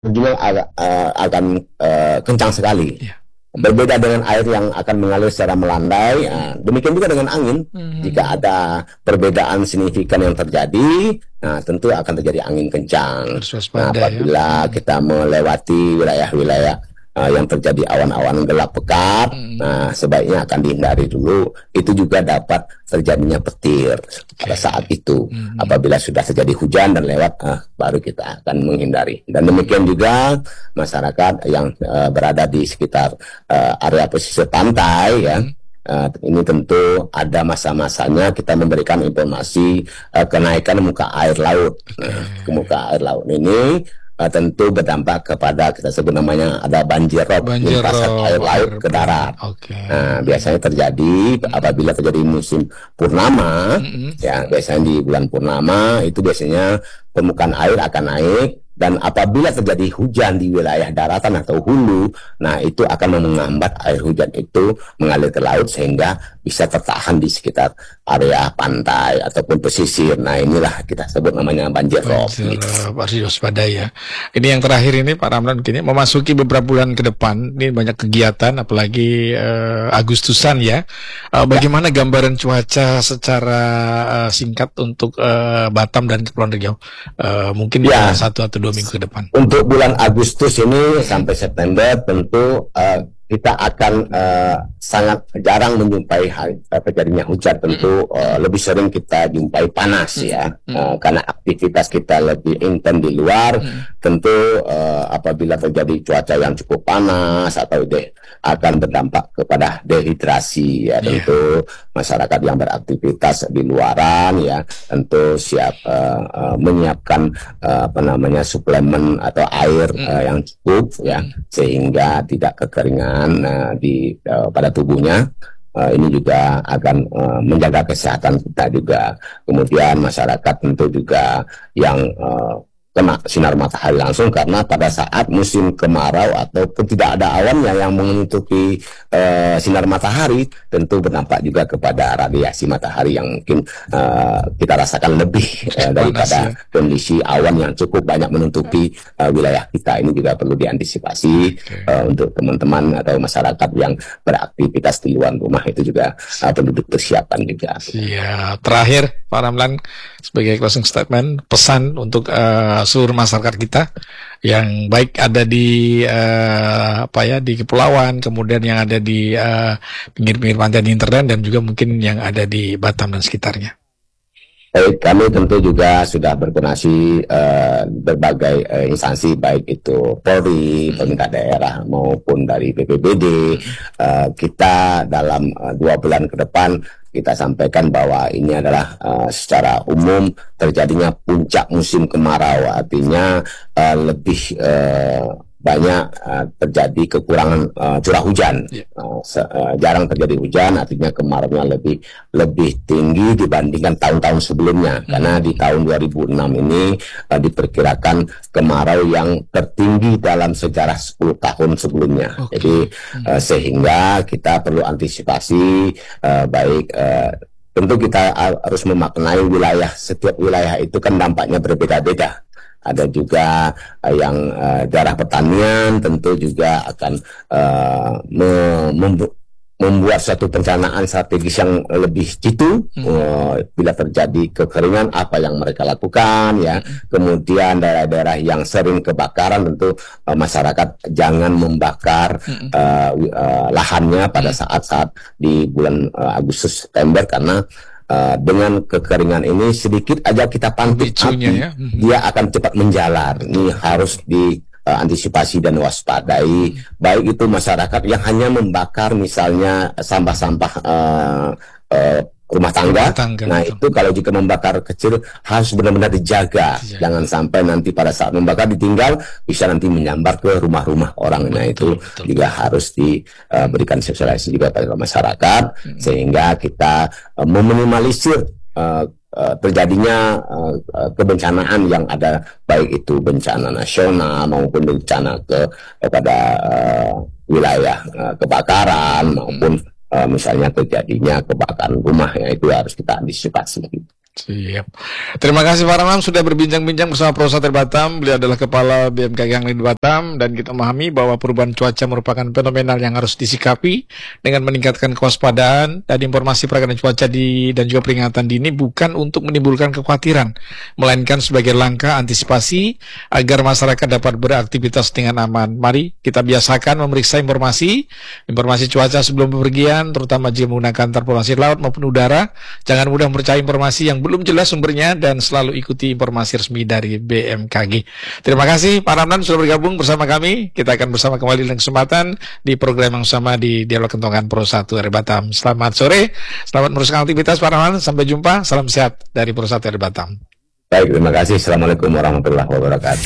juga akan kencang sekali. Iya. Berbeda dengan air yang akan mengalir secara melandai. Demikian juga dengan angin. Jika ada perbedaan signifikan yang terjadi, nah tentu akan terjadi angin kencang. Harus Nah, waspada ya. apabila kita melewati wilayah-wilayah yang terjadi awan-awan gelap pekat, nah sebaiknya akan dihindari dulu. Itu juga dapat terjadinya petir pada saat itu. Apabila sudah terjadi hujan dan lewat, baru kita akan menghindari. Dan demikian juga masyarakat yang berada di sekitar area pesisir pantai ya. Ini tentu ada masa-masanya kita memberikan informasi kenaikan muka air laut. Nah, ke muka air laut ini tentu berdampak kepada kita sebut namanya ada banjir rob, limpasan air laut ke darat. Nah, biasanya terjadi apabila terjadi musim purnama, ya biasanya di bulan purnama itu biasanya permukaan air akan naik. Dan apabila terjadi hujan di wilayah daratan atau hulu, nah itu akan menghambat air hujan itu mengalir ke laut sehingga bisa tertahan di sekitar area pantai ataupun pesisir. Nah inilah kita sebut namanya banjir rob. Harus waspada ya. Ini yang terakhir ini Pak Ramlan, kini memasuki beberapa bulan ke depan, ini banyak kegiatan, apalagi Agustusan ya. Bagaimana gambaran cuaca secara singkat untuk Batam dan Kepulauan Riau? Mungkin ya 1 atau 2 minggu ke depan. Untuk bulan Agustus ini sampai September tentu kita akan sangat jarang menjumpai terjadinya hujan. Tentu lebih sering kita jumpai panas ya, karena aktivitas kita lebih intens di luar. Tentu apabila terjadi cuaca yang cukup panas atau akan berdampak kepada dehidrasi ya. Tentu masyarakat yang beraktivitas di luaran ya tentu siap menyiapkan suplemen atau air yang cukup ya, sehingga tidak kekeringan pada tubuhnya. Ini juga akan menjaga kesehatan kita juga. Kemudian masyarakat tentu juga yang kena sinar matahari langsung, karena pada saat musim kemarau ataupun tidak ada awannya yang menutupi sinar matahari, tentu berdampak juga kepada radiasi matahari yang mungkin kita rasakan lebih daripada kondisi awan yang cukup banyak menutupi wilayah kita. Ini juga perlu diantisipasi untuk teman-teman atau masyarakat yang beraktivitas di luar rumah, itu juga perlu dipersiapkan juga. Iya, terakhir Pak Ramlan sebagai closing statement, pesan untuk seluruh masyarakat kita yang baik ada di di kepulauan, kemudian yang ada di pinggir-pinggir pantai di hinterland, dan juga mungkin yang ada di Batam dan sekitarnya. Baik, kami tentu juga sudah berkoordinasi berbagai instansi, baik itu Polri, pemerintah daerah maupun dari BPBD. Kita dalam 2 bulan ke depan kita sampaikan bahwa ini adalah secara umum terjadinya puncak musim kemarau, artinya lebih banyak terjadi kekurangan curah hujan. Jarang terjadi hujan, artinya kemaraunya lebih tinggi dibandingkan tahun-tahun sebelumnya. Karena di tahun 2006 ini diperkirakan kemarau yang tertinggi dalam sejarah 10 tahun sebelumnya. Jadi sehingga kita perlu antisipasi baik. Tentu kita harus memaknai setiap wilayah itu kan dampaknya berbeda-beda. Ada juga yang daerah pertanian tentu juga akan membuat suatu perencanaan strategis yang lebih jitu. Bila terjadi kekeringan, apa yang mereka lakukan ya. Kemudian daerah-daerah yang sering kebakaran, tentu masyarakat jangan membakar lahannya pada saat-saat di bulan Agustus September, karena dengan kekeringan ini sedikit aja kita pantik api, dia akan cepat menjalar. Ini harus diantisipasi dan waspadai. Baik itu masyarakat yang hanya membakar misalnya sampah-sampah rumah tangga. Nah itu kalau jika membakar kecil harus benar-benar dijaga. Jangan sampai nanti pada saat membakar ditinggal bisa nanti menyambar ke rumah-rumah orang. Nah itu juga harus diberikan sosialisasi juga pada masyarakat, sehingga kita meminimalisir terjadinya kebencanaan yang ada, baik itu bencana nasional maupun bencana kepada wilayah kebakaran maupun misalnya terjadinya kebakaran rumah, ya itu harus kita antisipasi. Siap. Terima kasih Pak Ramlan sudah berbincang-bincang bersama Pro Satria Batam. Beliau adalah Kepala BMKG Angling di Batam, dan kita memahami bahwa perubahan cuaca merupakan fenomenal yang harus disikapi dengan meningkatkan kewaspadaan, dan informasi perakiraan cuaca dan juga peringatan dini bukan untuk menimbulkan kekhawatiran, melainkan sebagai langkah antisipasi agar masyarakat dapat beraktivitas dengan aman. Mari kita biasakan memeriksa informasi cuaca sebelum bepergian, terutama jika menggunakan transportasi laut maupun udara. Jangan mudah percaya informasi yang belum jelas sumbernya, dan selalu ikuti informasi resmi dari BMKG. Terima kasih Pak Ramlan sudah bergabung bersama kami. Kita akan bersama kembali dengan kesempatan di program yang sama di Dialog Kentongan Pro Satria Batam. Selamat sore, selamat meneruskan aktivitas Pak Ramlan. Sampai jumpa, salam sehat dari Pro Satria Batam. Baik, terima kasih. Assalamualaikum warahmatullahi wabarakatuh.